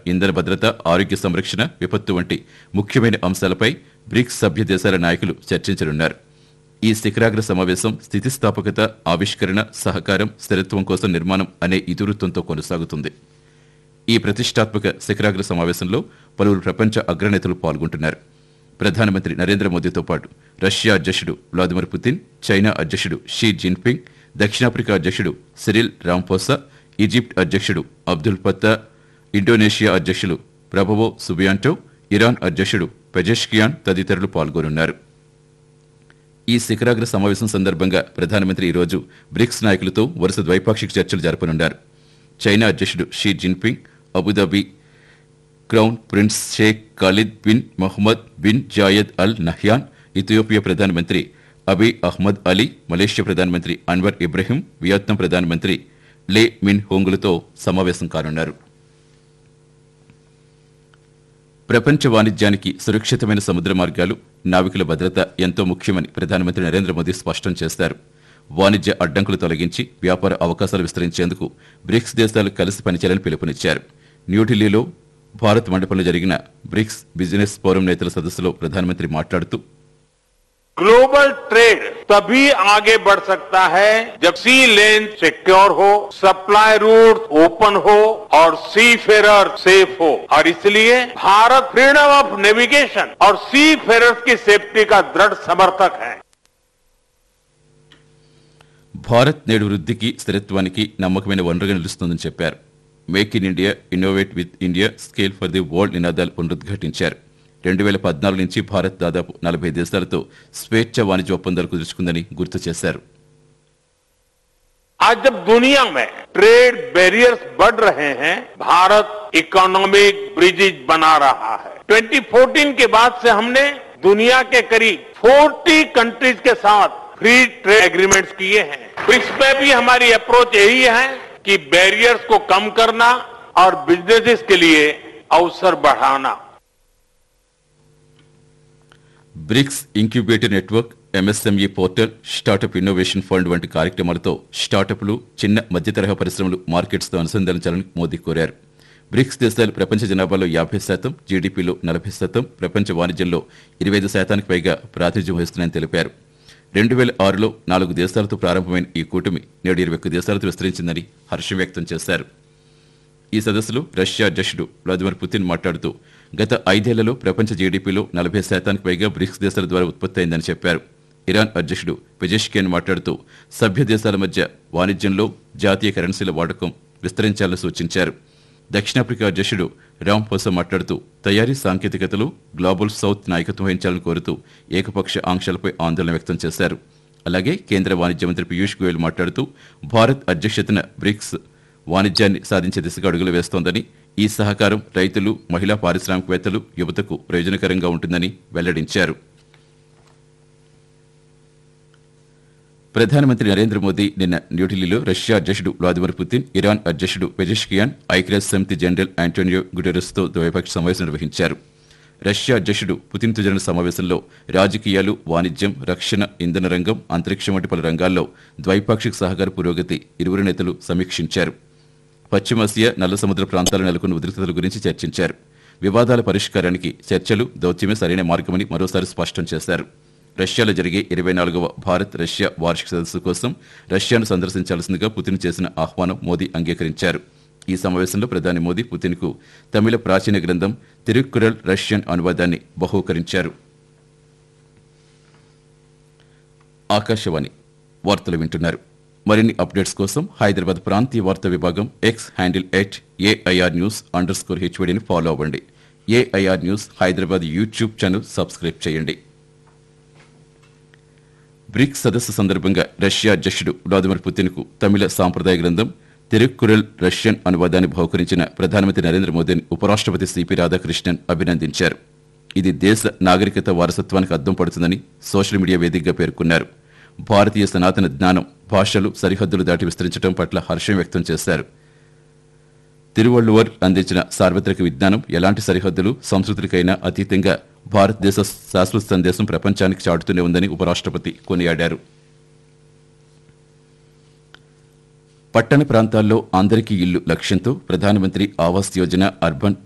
ఇంధన భద్రత, ఆరోగ్య సంరక్షణ, విపత్తు వంటి ముఖ్యమైన అంశాలపై బ్రిక్స్ సభ్య దేశాల నాయకులు చర్చించనున్నారు. ఈ శిఖరాగ్ర సమావేశం స్థితిస్థాపకత, ఆవిష్కరణ, సహకారం, స్థిరత్వం కోసం నిర్మాణం అనే ఇతివృత్తంతో కొనసాగుతుంది. ఈ ప్రతిష్టాత్మక శిఖరాగ్ర సమావేశంలో పలువురు ప్రపంచ అగ్రనేతలు పాల్గొంటున్నారు. ప్రధానమంత్రి నరేంద్ర మోదీతో పాటు రష్యా అధ్యక్షుడు వ్లాదిమిర్ పుతిన్, చైనా అధ్యక్షుడు షీ జిన్పింగ్, దక్షిణాఫ్రికా అధ్యక్షుడు సిరిల్ రాంపోసా, ఈజిప్ట్ అధ్యక్షుడు అబ్దుల్ ఫత్తా, ఇండోనేషియా అధ్యక్షులు ప్రభవో సుబియాంటో, ఇరాన్ అధ్యక్షుడు పెజెష్కియాన్ తదితరులు పాల్గొనున్నారు. ఈ శిఖరాగ్ర సమావేశం సందర్భంగా ప్రధానమంత్రి ఈరోజు బ్రిక్స్ నాయకులతో వరుస ద్వైపాక్షిక చర్చలు జరపనున్నారు. చైనా అధ్యక్షుడు Xi Jinping, Abu Dhabi crown prince Sheikh Khalid bin Mohammed bin Zayed Al Nahyan, Ethiopia ప్రధానమంత్రి అబీ అహ్మద్ అలీ, మలేషియా ప్రధానమంత్రి అన్వర్ ఇబ్రహీం, వియత్నాం ప్రధానమంత్రి లే మిన్ హోంగులతో సమావేశం కానున్నారు. ప్రపంచ వాణిజ్యానికి సురక్షితమైన సముద్ర మార్గాలు, నావికుల భద్రత ఎంతో ముఖ్యమని ప్రధానమంత్రి నరేంద్ర మోదీ స్పష్టం చేశారు. వాణిజ్య అడ్డంకులు తొలగించి వ్యాపార అవకాశాలు విస్తరించేందుకు బ్రిక్స్ దేశాలు కలిసి పనిచేయాలని పిలుపునిచ్చారు. న్యూఢిల్లీలో భారత్ మండపంలో జరిగిన బ్రిక్స్ బిజినెస్ ఫోరం నేతల సదస్సులో ప్రధానమంత్రి మాట్లాడుతూ, ग्लोबल ट्रेड तभी आगे बढ़ सकता है जब सी लेन सिक्योर हो, सप्लाई रूट ओपन हो और सी फेरर सेफ हो. और इसलिए भारत फ्रीडम ऑफ नेविगेशन और सी फेरर्स की सेफ्टी का दृढ़ समर्थक है. భారత్ నేడు వృద్ధికి, స్థిరత్వానికి నమ్మకమైన వనరుగా నిలుస్తుందని చెప్పారు. Make in India, innovate with India, scale for the world నినాదాలు పునరుద్ఘాటించారు. 2014 నుంచి భారత్ దాదాపు 40 దేశాలతో స్వేచ్ఛ వాణిజ్య ఒప్పందాలు కుదుర్చుకుందని గుర్తు చేశారు. आज जब दुनिया में ट्रेड बैरियर्स बढ़ रहे हैं, भारत इकोनॉमिक ब्रिजेज बना रहा है. 2014 के बाद से हमने दुनिया के करीब 40 कंट्रीज के साथ फ्री ट्रेड एग्रीमेंट्स किए हैं. ब्रिक्स में भी हमारी अप्रोच यही है कि बैरियर्स को कम करना और बिजनेसेस के लिए अवसर बढ़ाना. Bricks incubator network, MSME portal, startup innovation fund వంటి కార్యక్రమాలతో స్టార్టప్లు, చిన్న మధ్య తరహా పరిశ్రమలు మార్కెట్స్తో అనుసంధానించాలని మోదీ కోరారు. బ్రిక్స్ దేశాలు ప్రపంచ జనాభాలో 50%, జీడీపీలో 40%, ప్రపంచ వాణిజ్యంలో 25% పైగా ప్రాతినిధ్యం వహిస్తున్నాయని తెలిపారు. 2006లో 4 దేశాలతో ప్రారంభమైన ఈ కూటమి నేడు 21 దేశాలతో విస్తరించిందని హర్షం వ్యక్తం చేశారు. ఈ సదస్సులో రష్యా అధ్యక్షుడు వ్లాదిమిర్ పుతిన్ మాట్లాడుతూ, గత 5 ఏళ్లలో ప్రపంచ జీడీపీలో 40% పైగా బ్రిక్స్ దేశాల ద్వారా ఉత్పత్తి అయిందని చెప్పారు. ఇరాన్ అధ్యక్షుడు పెజెష్కియాన్ మాట్లాడుతూ, సభ్య దేశాల మధ్య వాణిజ్యంలో జాతీయ కరెన్సీల వాడకం విస్తరించాలని సూచించారు. దక్షిణాఫ్రికా అధ్యక్షుడు రాంపోసా మాట్లాడుతూ, తయారీ సాంకేతికతలు గ్లోబల్ సౌత్ నాయకత్వం వహించాలని కోరుతూ ఏకపక్ష ఆంక్షలపై ఆందోళన వ్యక్తం చేశారు. అలాగే కేంద్ర వాణిజ్య మంత్రి పీయూష్ గోయల్ మాట్లాడుతూ, భారత్ అధ్యక్షతన బ్రిక్స్ వాణిజ్యాన్ని సాధించే దిశగా అడుగులు వేస్తోందని, ఈ సహకారం రైతులు, మహిళా పారిశ్రామికవేత్తలు, యువతకు ప్రయోజనకరంగా ఉంటుందని వెల్లడించారు. ప్రధానమంత్రి నరేంద్ర మోదీ నిన్న న్యూఢిల్లీలో రష్యా అధ్యక్షుడు వ్లాదిమిర్ పుతిన్, ఇరాన్ అధ్యక్షుడు పెజెష్కియాన్, ఐక్యరాజ్య సమితి జనరల్ ఆంటోనియో గుటెరస్తో ద్వైపాక్షిక సమావేశం నిర్వహించారు. రష్యా అధ్యక్షుడు పుతిన్తో జరిగిన సమావేశంలో రాజకీయాలు, వాణిజ్యం, రక్షణ, ఇంధన రంగం, అంతరిక్షం వంటి పలు రంగాల్లో ద్వైపాక్షిక సహకార పురోగతి ఇరువురు నేతలు సమీక్షించారు. పశ్చిమాసియా, నల్ల సముద్ర ప్రాంతాల్లో నెలకొన్న ఉద్రిక్తతల గురించి చర్చించారు. వివాదాల పరిష్కారానికి చర్చలు, దౌత్యమే సరైన మార్గమని మరోసారి స్పష్టం చేశారు. రష్యాలో జరిగే 24వ భారత్ రష్యా వార్షిక సదస్సు కోసం రష్యాను సందర్శించాల్సిందిగా పుతిన్ చేసిన ఆహ్వానం మోదీ అంగీకరించారు. ఈ సమావేశంలో ప్రధాని మోదీ పుతిన్కు తమిళ ప్రాచీన గ్రంథం తిరుక్కురల్ రష్యన్ అనువాదాన్ని బహూకరించారు. ఆకాశవాణి వార్తలు వింటున్నారు. మరిన్ని అప్డేట్స్ కోసం హైదరాబాద్ ప్రాంతీయ వార్తా విభాగం ఎక్స్ హ్యాండిల్ @AIR_News_HVDని ఫాలో అవ్వండి. AIR news Hyderabad YouTube channel subscribe చేయండి. బ్రిక్స్ సదస్సు సందర్భంగా రష్యా అధ్యక్షుడు వ్లాదిమిర్ పుతిన్కు తమిళ సాంప్రదాయ గ్రంథం తిరుక్కురల్ రష్యన్ అనువాదాన్ని బహూకరించిన ప్రధానమంత్రి నరేంద్ర మోదీని ఉపరాష్ట్రపతి సిపి రాధాకృష్ణన్ అభినందించారు. ఇది దేశ నాగరికత వారసత్వానికి అద్దం పడుతుందని సోషల్ మీడియా వేదికగా పేర్కొన్నారు. భారతీయ సనాతన జ్ఞానం, భాషలు సరిహద్దులు దాటి విస్తరించడం పట్ల హర్షం వ్యక్తం చేశారు. తిరువళ్లువర్ అందించిన సార్వత్రిక విజ్ఞానం ఎలాంటి సరిహద్దులు, సంస్కృతులకైనా అతీతంగా భారతదేశ శాశ్వత సందేశం ప్రపంచానికి చాటుతూనే ఉందని ఉపరాష్ట్రపతి కొనియాడారు. పట్టణ ప్రాంతాల్లో అందరికీ ఇల్లు లక్ష్యంతో ప్రధానమంత్రి ఆవాస్ యోజన అర్బన్